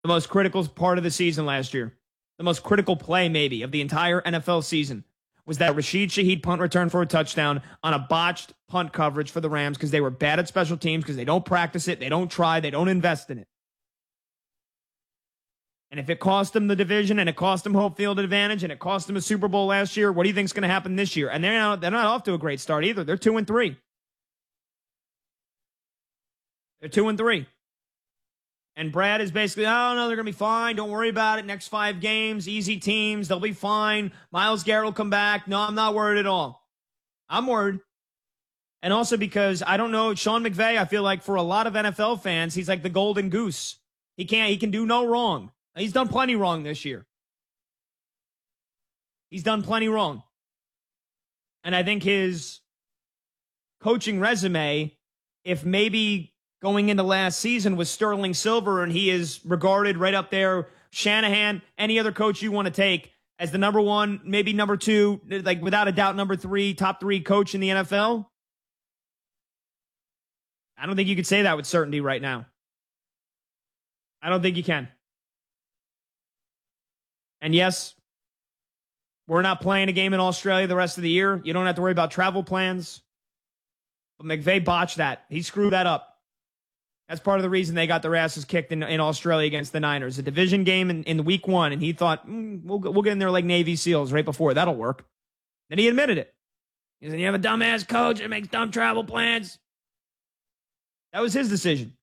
The most critical part of the season last year, the most critical play maybe of the entire NFL season, was that Rashid Shaheed punt return for a touchdown on a botched punt coverage for the Rams because they were bad at special teams, because they don't practice it, they don't try, they don't invest in it. And if it cost them the division, and it cost them home field advantage, and it cost them a Super Bowl last year, what do you think is going to happen this year? And they're not off to a great start either. They're 2-3. They're 2-3. And Brad is basically, oh, no, they're going to be fine. Don't worry about it. Next 5 games, easy teams. They'll be fine. Myles Garrett will come back. No, I'm not worried at all. I'm worried. And also because, I don't know, Sean McVay, I feel like for a lot of NFL fans, he's like the golden goose. He can do no wrong. He's done plenty wrong this year. He's done plenty wrong. And I think his coaching resume, if maybe going into last season was Sterling Silver, and he is regarded right up there, Shanahan, any other coach you want to take, as the number 1, maybe number 2, like without a doubt number 3, top 3 coach in the NFL, I don't think you could say that with certainty right now. I don't think you can. And yes, we're not playing a game in Australia the rest of the year. You don't have to worry about travel plans. But McVay botched that. He screwed that up. That's part of the reason they got their asses kicked in Australia against the Niners. A division game in week 1, and he thought, we'll get in there like Navy SEALs right before. That'll work. Then he admitted it. He said, you have a dumbass coach that makes dumb travel plans. That was his decision.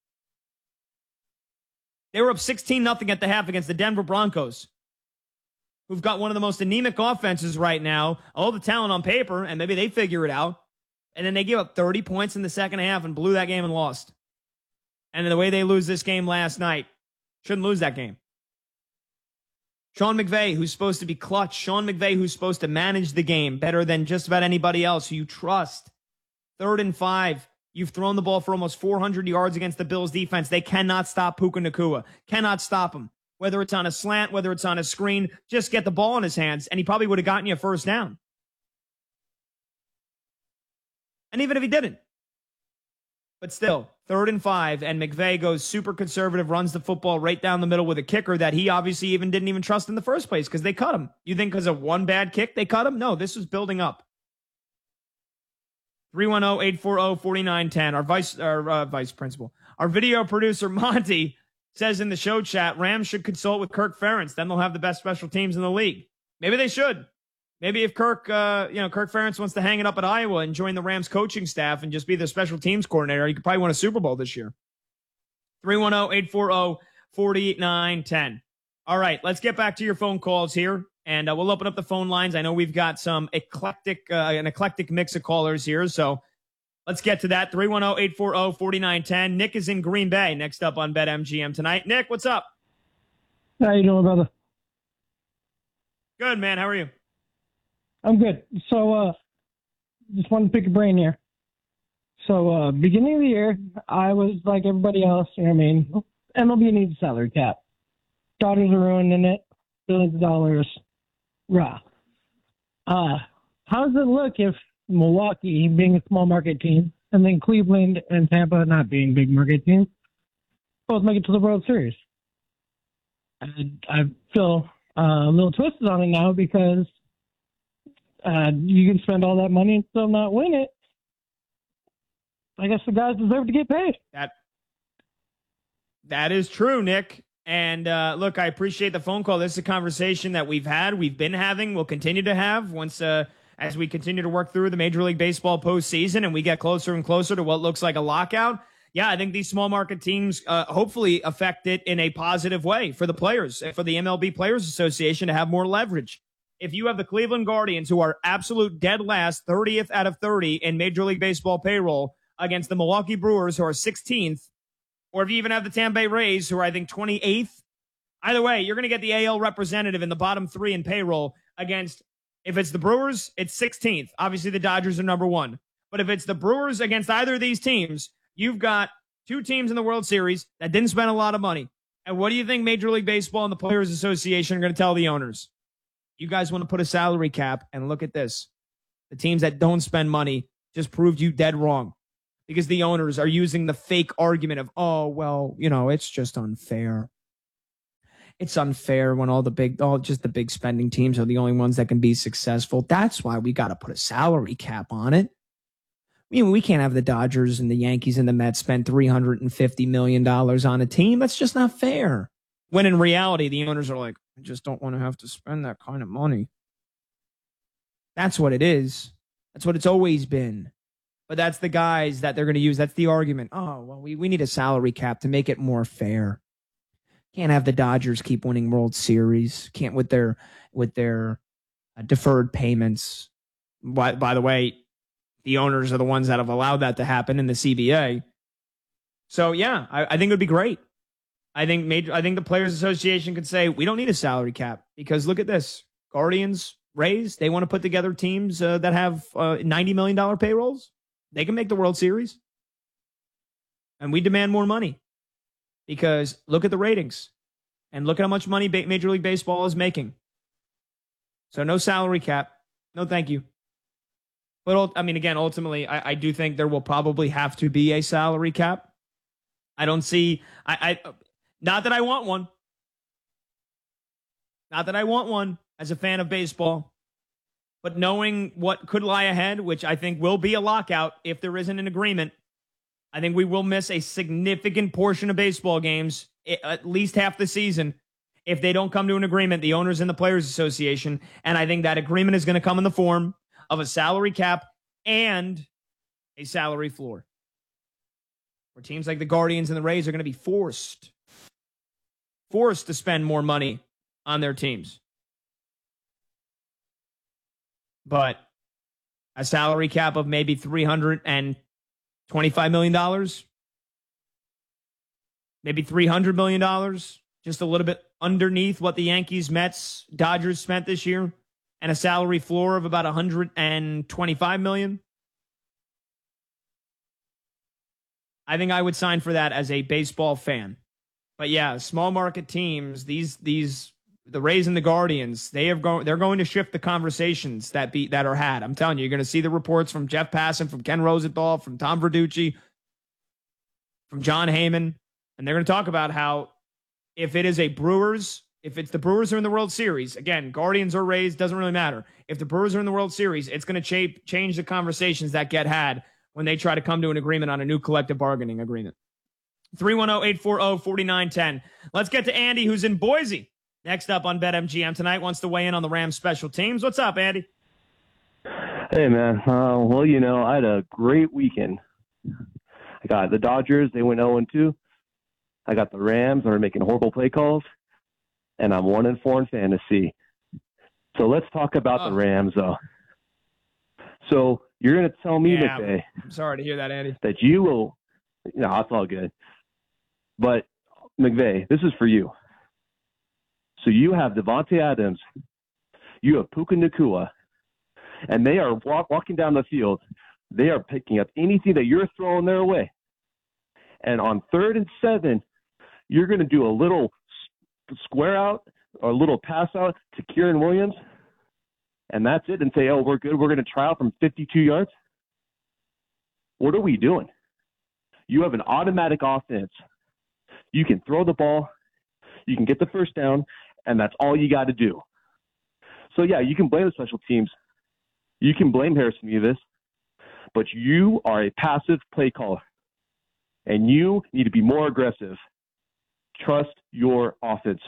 They were up 16-0 at the half against the Denver Broncos, who've got one of the most anemic offenses right now, all the talent on paper, and maybe they figure it out. And then they gave up 30 points in the second half and blew that game and lost. And the way they lose this game last night, shouldn't lose that game. Sean McVay, who's supposed to be clutch. Sean McVay, who's supposed to manage the game better than just about anybody else who you trust. 3rd and 5. You've thrown the ball for almost 400 yards against the Bills defense. They cannot stop Puka Nacua. Cannot stop him. Whether it's on a slant, whether it's on a screen, just get the ball in his hands, and he probably would have gotten you a first down. And even if he didn't. But still, 3rd and 5, and McVay goes super conservative, runs the football right down the middle with a kicker that he obviously didn't even trust in the first place because they cut him. You think because of one bad kick they cut him? No, this was building up. 310-840-4910. Our vice principal. Our video producer, Monty, says in the show chat, Rams should consult with Kirk Ferentz. Then they'll have the best special teams in the league. Maybe they should. Maybe if Kirk Ferentz wants to hang it up at Iowa and join the Rams coaching staff and just be the special teams coordinator, he could probably win a Super Bowl this year. 310-840-4910. All right, let's get back to your phone calls here, and we'll open up the phone lines. I know we've got an eclectic mix of callers here, so let's get to that. 310-840-4910. Nick is in Green Bay, next up on BetMGM tonight. Nick, what's up? How you doing, brother? Good, man. How are you? I'm good. So, just wanted to pick your brain here. So, beginning of the year, I was like everybody else, you know what I mean? MLB needs a salary cap. Dodgers are ruining it. Billions of dollars. Rah. How does it look if Milwaukee, being a small market team, and then Cleveland and Tampa not being big market teams, both make it to the World Series? And I feel a little twisted on it now because you can spend all that money and still not win it. I guess the guys deserve to get paid. That is true, Nick. And look, I appreciate the phone call. This is a conversation that we've been having, we'll continue to have once as we continue to work through the Major League Baseball postseason and we get closer and closer to what looks like a lockout. Yeah, I think these small market teams hopefully affect it in a positive way for the players, for the MLB Players Association to have more leverage. If you have the Cleveland Guardians, who are absolute dead last, 30th out of 30 in Major League Baseball payroll, against the Milwaukee Brewers, who are 16th, or if you even have the Tampa Bay Rays, who are, I think, 28th, either way, you're going to get the AL representative in the bottom 3 in payroll against, if it's the Brewers, it's 16th. Obviously, the Dodgers are number 1. But if it's the Brewers against either of these teams, you've got 2 teams in the World Series that didn't spend a lot of money. And what do you think Major League Baseball and the Players Association are going to tell the owners? You guys want to put a salary cap, and look at this. The teams that don't spend money just proved you dead wrong because the owners are using the fake argument of, oh, well, it's just unfair. it's unfair when all just the big spending teams are the only ones that can be successful. That's why we got to put a salary cap on it. We can't have the Dodgers and the Yankees and the Mets spend $350 million on a team. That's just not fair. When in reality, the owners are like, I just don't want to have to spend that kind of money. That's what it is. That's what it's always been. But that's the guys that they're going to use. That's the argument. Oh, well, we need a salary cap to make it more fair. Can't have the Dodgers keep winning World Series. Can't with their deferred payments. By the way, the owners are the ones that have allowed that to happen in the CBA. So yeah, I think it would be great. I think the Players Association could say we don't need a salary cap because look at this: Guardians, Rays, they want to put together teams that have $90 million payrolls. They can make the World Series, and we demand more money because look at the ratings and look at how much money Major League Baseball is making. So no salary cap, no thank you. But I mean, again, ultimately, I do think there will probably have to be a salary cap. I don't see, not that I want one. Not that I want one as a fan of baseball. But knowing what could lie ahead, which I think will be a lockout if there isn't an agreement, I think we will miss a significant portion of baseball games, at least half the season, if they don't come to an agreement, the owners and the Players Association. And I think that agreement is going to come in the form of a salary cap and a salary floor. Where teams like the Guardians and the Rays are going to be forced to spend more money on their teams. But a salary cap of maybe $325 million, maybe $300 million, just a little bit underneath what the Yankees, Mets, Dodgers spent this year, and a salary floor of about $125 million. I think I would sign for that as a baseball fan. But yeah, small market teams, the Rays and the Guardians, they're going to shift the conversations that are had. I'm telling you, you're going to see the reports from Jeff Passan, from Ken Rosenthal, from Tom Verducci, from John Heyman, and they're going to talk about how if it's the Brewers are in the World Series, again, Guardians or Rays, doesn't really matter. If the Brewers are in the World Series, it's going to change the conversations that get had when they try to come to an agreement on a new collective bargaining agreement. 310-840-4910. Let's get to Andy, who's in Boise. Next up on BetMGM tonight, wants to weigh in on the Rams special teams. What's up, Andy? Hey, man. Well, I had a great weekend. I got the Dodgers. They went 0-2. I got the Rams. They're making horrible play calls. And I'm 1-4 in fantasy. So let's talk about the Rams, though. So you're going to tell me, McVay. I'm sorry to hear that, Andy. That you will – no, it's all good. But, McVay, this is for you. So you have Devontae Adams, you have Puka Nacua, and they are walking down the field. They are picking up anything that you're throwing their way. And on 3rd and 7, you're going to do a little square out or a little pass out to Kieran Williams, and that's it, and say, oh, we're good. We're going to try out from 52 yards. What are we doing? You have an automatic offense. You can throw the ball. You can get the first down, and that's all you got to do. So, yeah, you can blame the special teams. You can blame Harrison Mevis, but you are a passive play caller, and you need to be more aggressive. Trust your offense.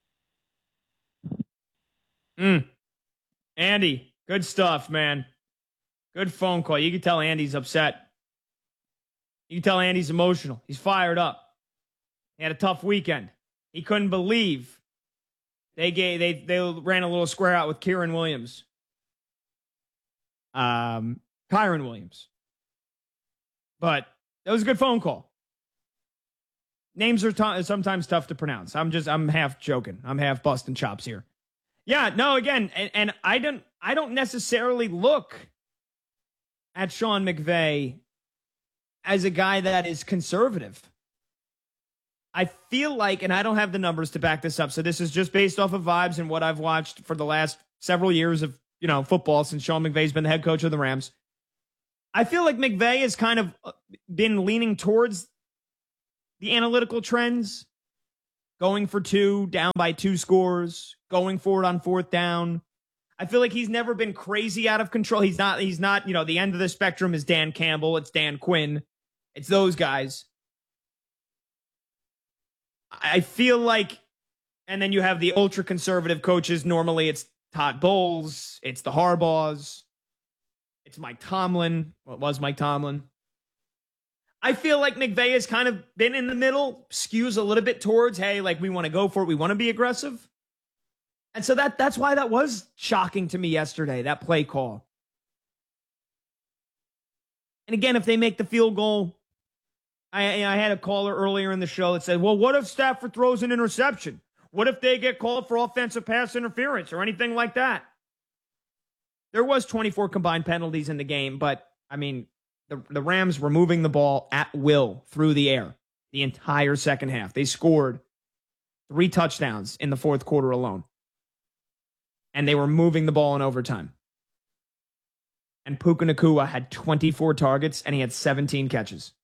Andy, good stuff, man. Good phone call. You can tell Andy's upset. You can tell Andy's emotional. He's fired up. He had a tough weekend. He couldn't believe they ran a little square out with Kyren Williams. But that was a good phone call. Names are sometimes tough to pronounce. I'm half joking. I'm half busting chops here. Yeah, no, again, and I don't necessarily look at Sean McVay as a guy that is conservative. I feel like, and I don't have the numbers to back this up, so this is just based off of vibes and what I've watched for the last several years of, football since Sean McVay's been the head coach of the Rams. I feel like McVay has kind of been leaning towards the analytical trends, going for two, down by 2 scores, going for it on 4th down. I feel like he's never been crazy out of control. He's not, the end of the spectrum is Dan Campbell. It's Dan Quinn. It's those guys. I feel like, and then you have the ultra conservative coaches. Normally it's Todd Bowles. It's the Harbaughs. It's Mike Tomlin. Well, it was Mike Tomlin. I feel like McVay has kind of been in the middle, skews a little bit towards, hey, like we want to go for it. We want to be aggressive. And so that's why that was shocking to me yesterday, that play call. And again, if they make the field goal, I had a caller earlier in the show that said, well, what if Stafford throws an interception? What if they get called for offensive pass interference or anything like that? There was 24 combined penalties in the game, but, I mean, the Rams were moving the ball at will through the air the entire second half. They scored 3 touchdowns in the 4th quarter alone. And they were moving the ball in overtime. And Puka Nacua had 24 targets, and he had 17 catches.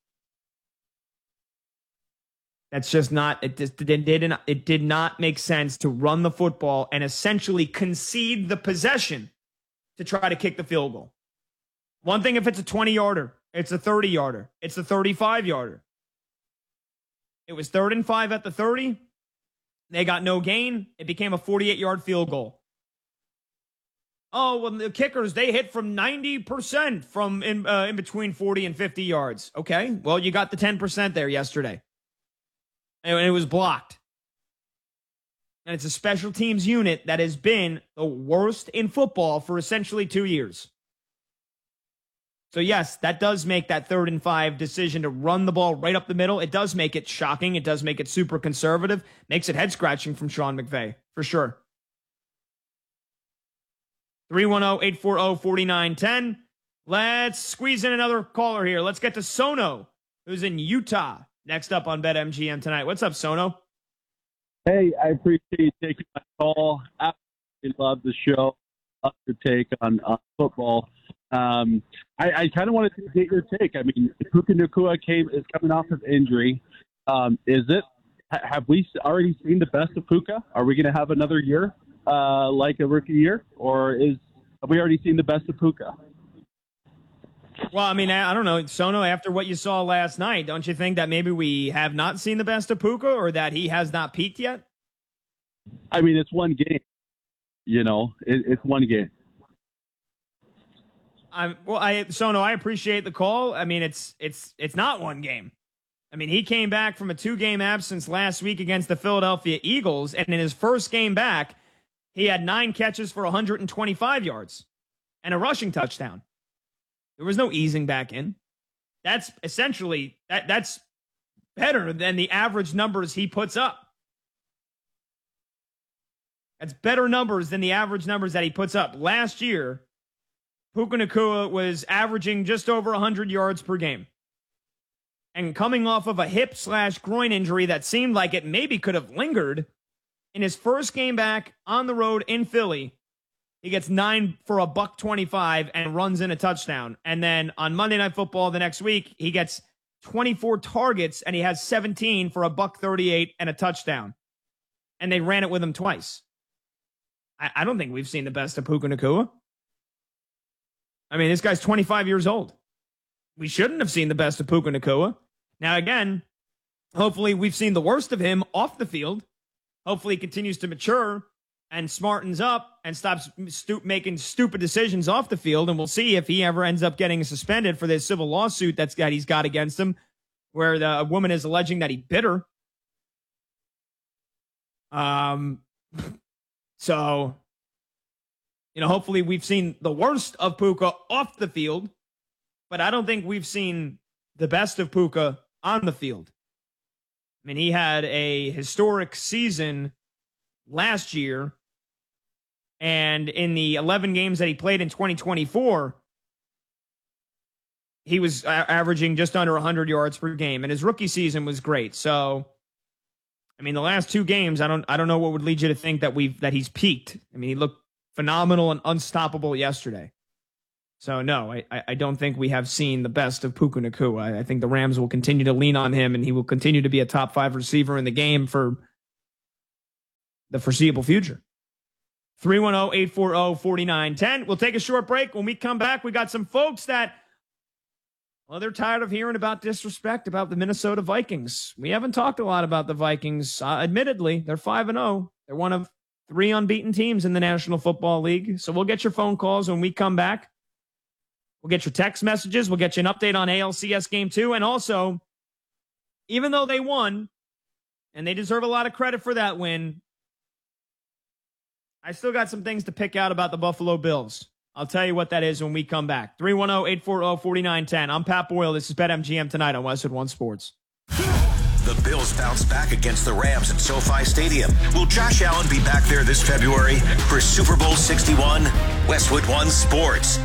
That's just not, it did not make sense to run the football and essentially concede the possession to try to kick the field goal. One thing if it's a 20-yarder, it's a 30-yarder, it's a 35-yarder. It was 3rd and 5 at the 30. They got no gain. It became a 48-yard field goal. Oh, well, the kickers, they hit from 90% from in between 40 and 50 yards. Okay, well, you got the 10% there yesterday. And it was blocked. And it's a special teams unit that has been the worst in football for essentially 2 years. So, yes, that does make that 3rd and 5 decision to run the ball right up the middle. It does make it shocking. It does make it super conservative. Makes it head-scratching from Sean McVay, for sure. 310-840-4910. Let's squeeze in another caller here. Let's get to Sono, who's in Utah. Next up on BetMGM tonight. What's up, Sono? Hey, I appreciate you taking my call. Absolutely love the show. Love your take on football. I kind of wanted to get your take. I mean, Puka Nacua is coming off of injury. Have we already seen the best of Puka? Are we going to have another year like a rookie year, or have we already seen the best of Puka? Well, I mean, I don't know, Sono, after what you saw last night, don't you think that maybe we have not seen the best of Puka or that he has not peaked yet? I mean, it's one game. It's one game. Sono, I appreciate the call. I mean, it's not one game. I mean, he came back from a 2-game absence last week against the Philadelphia Eagles, and in his first game back, he had 9 catches for 125 yards and a rushing touchdown. There was no easing back in. That's essentially, that's better than the average numbers he puts up. That's better numbers than the average numbers that he puts up. Last year, Puka Nacua was averaging just over 100 yards per game. And coming off of a hip/groin injury that seemed like it maybe could have lingered, in his first game back on the road in Philly, he gets 9 for $125 and runs in a touchdown. And then on Monday Night Football the next week, he gets 24 targets and he has 17 for $138 and a touchdown. And they ran it with him twice. I don't think we've seen the best of Puka Nacua. I mean, this guy's 25 years old. We shouldn't have seen the best of Puka Nacua. Now, again, hopefully we've seen the worst of him off the field. Hopefully he continues to mature and smartens up and stops making stupid decisions off the field. And we'll see if he ever ends up getting suspended for this civil lawsuit that he's got against him, where the woman is alleging that he bit her. So, hopefully we've seen the worst of Puka off the field, but I don't think we've seen the best of Puka on the field. I mean, he had a historic season last year, and in the 11 games that he played in 2024, he was averaging just under 100 yards per game, and his rookie season was great. So, I mean, the last 2 games, I don't know what would lead you to think that he's peaked. I mean, he looked phenomenal and unstoppable yesterday. So, no, I don't think we have seen the best of Puka Nacua. I think the Rams will continue to lean on him, and he will continue to be a top 5 receiver in the game for the foreseeable future. 310-840-4910. We'll take a short break. When we come back, we got some folks that, well, they're tired of hearing about disrespect about the Minnesota Vikings. We haven't talked a lot about the Vikings. Admittedly, they're 5-0. They're one of 3 unbeaten teams in the National Football League. So we'll get your phone calls when we come back. We'll get your text messages. We'll get you an update on ALCS Game 2. And also, even though they won, and they deserve a lot of credit for that win, I still got some things to pick out about the Buffalo Bills. I'll tell you what that is when we come back. 310-840-4910. I'm Pat Boyle. This is BetMGM tonight on Westwood One Sports. The Bills bounce back against the Rams at SoFi Stadium. Will Josh Allen be back there this February for Super Bowl 61? Westwood One Sports.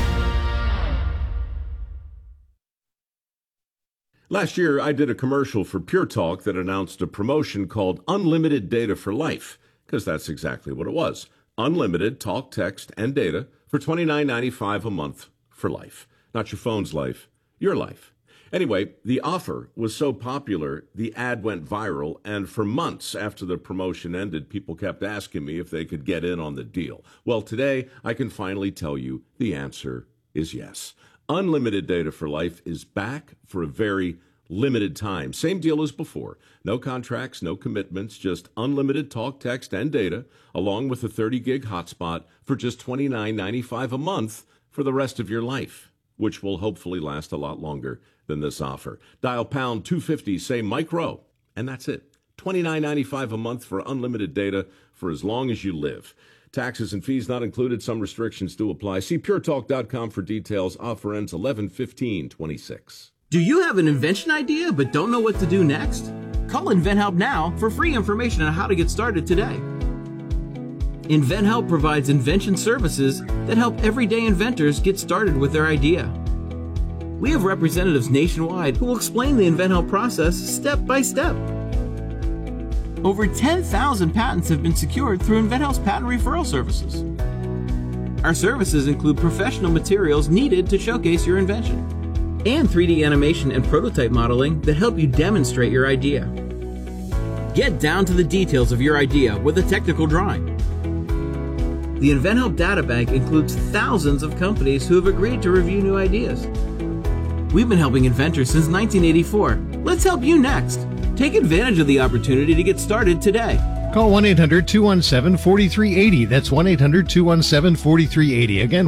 Last year, I did a commercial for Pure Talk that announced a promotion called Unlimited Data for Life, because that's exactly what it was. Unlimited talk, text, and data for $29.95 a month for life. Not your phone's life, your life. Anyway, the offer was so popular, the ad went viral, and for months after the promotion ended, people kept asking me if they could get in on the deal. Well, today, I can finally tell you the answer is yes. Unlimited Data for Life is back for a very limited time. Same deal as before. No contracts, no commitments, just unlimited talk, text, and data, along with a 30-gig hotspot for just $29.95 a month for the rest of your life, which will hopefully last a lot longer than this offer. Dial pound 250, say Mike Rowe, and that's it. $29.95 a month for unlimited data for as long as you live. Taxes and fees not included. Some restrictions do apply. See puretalk.com for details. Offer ends 11/15/26. Do you have an invention idea but don't know what to do next? Call InventHelp now for free information on how to get started today. InventHelp provides invention services that help everyday inventors get started with their idea. We have representatives nationwide who will explain the InventHelp process step by step. Over 10,000 patents have been secured through InventHelp's patent referral services. Our services include professional materials needed to showcase your invention, and 3D animation and prototype modeling that help you demonstrate your idea. Get down to the details of your idea with a technical drawing. The InventHelp Data Bank includes thousands of companies who have agreed to review new ideas. We've been helping inventors since 1984. Let's help you next. Take advantage of the opportunity to get started today. Call 1-800-217-4380. That's 1-800-217-4380. Again,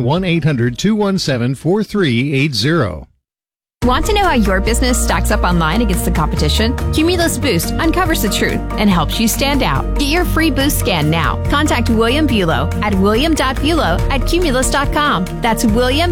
1-800-217-4380. Want to know how your business stacks up online against the competition? Cumulus Boost uncovers the truth and helps you stand out. Get your free boost scan now. Contact William Bulow at william.bulow@cumulus.com. That's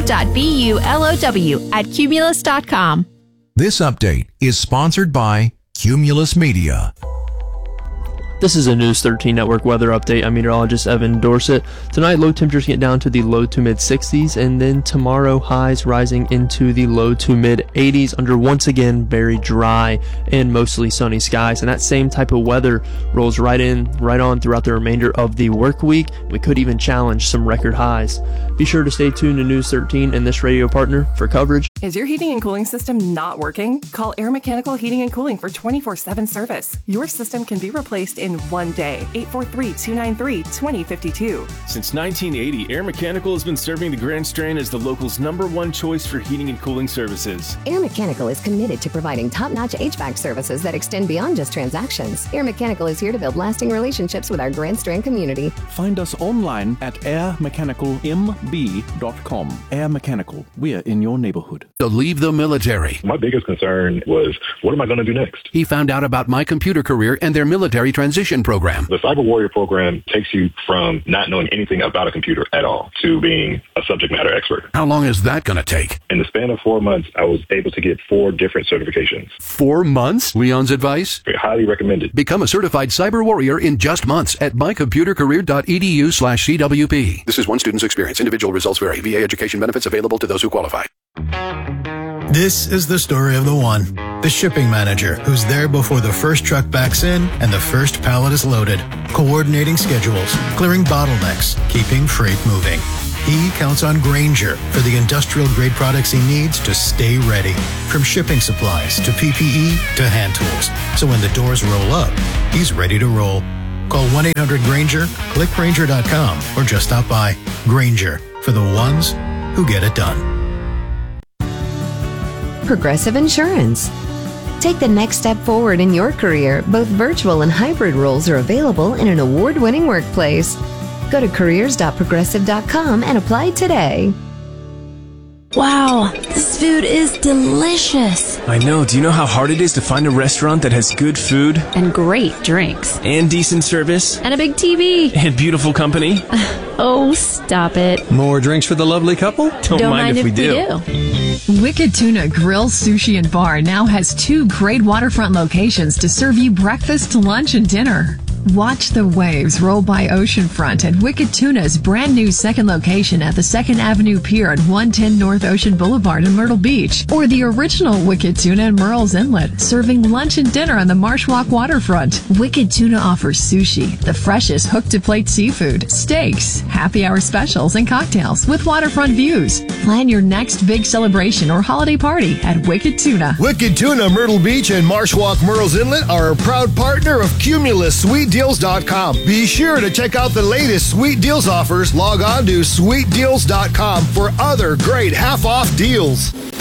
william.bulow@cumulus.com. This update is sponsored by Cumulus Media. This is a News 13 Network weather update. I'm meteorologist Evan Dorsett. Tonight, low temperatures get down to the low to mid 60s, and then tomorrow, highs rising into the low to mid 80s under once again very dry and mostly sunny skies. And that same type of weather rolls right on throughout the remainder of the work week. We could even challenge some record highs. Be sure to stay tuned to News 13 and this radio partner for coverage. Is your heating and cooling system not working? Call Air Mechanical Heating and Cooling for 24/7 service. Your system can be replaced in one day. 843-293-2052. Since 1980, Air Mechanical has been serving the Grand Strand as the local's #1 choice for heating and cooling services. Air Mechanical is committed to providing top-notch HVAC services that extend beyond just transactions. Air Mechanical is here to build lasting relationships with our Grand Strand community. Find us online at airmechanicalmb.com. Air Mechanical, we're in your neighborhood. To leave the military. My biggest concern was, what am I going to do next? He found out about My Computer Career and their military transition program. The Cyber Warrior program takes you from not knowing anything about a computer at all to being a subject matter expert. How long is that going to take? In the span of 4 months, I was able to get 4 different certifications. 4 months? Leon's advice? Highly recommended. Become a certified cyber warrior in just months at mycomputercareer.edu/CWP. This is one student's experience. Individual results vary. VA education benefits available to those who qualify. This is the story of the one, the shipping manager who's there before the first truck backs in and the first pallet is loaded, coordinating schedules, clearing bottlenecks, keeping freight moving. He counts on Grainger for the industrial-grade products he needs to stay ready, from shipping supplies to PPE to hand tools. So when the doors roll up, he's ready to roll. Call 1-800-GRANGER, click Grainger.com, or just stop by. Grainger, for the ones who get it done. Progressive Insurance. Take the next step forward in your career. Both virtual and hybrid roles are available in an award-winning workplace. Go to careers.progressive.com and apply today. Wow, this food is delicious. I know. Do you know how hard it is to find a restaurant that has good food? And great drinks. And decent service? And a big TV. And beautiful company? Oh, stop it. More drinks for the lovely couple? Don't mind if we do. Wicked Tuna Grill, Sushi, and Bar now has 2 great waterfront locations to serve you breakfast, lunch, and dinner. Watch the waves roll by oceanfront at Wicked Tuna's brand new second location at the 2nd Avenue Pier at 110 North Ocean Boulevard in Myrtle Beach, or the original Wicked Tuna in Murrells Inlet, serving lunch and dinner on the Marsh Walk waterfront. Wicked Tuna offers sushi, the freshest hook-to-plate seafood, steaks, happy hour specials, and cocktails with waterfront views. Plan your next big celebration or holiday party at Wicked Tuna. Wicked Tuna Myrtle Beach and Marsh Walk Murrells Inlet are a proud partner of Cumulus SweetDeals.com. Be sure to check out the latest Sweet Deals offers. Log on to SweetDeals.com for other great half-off deals.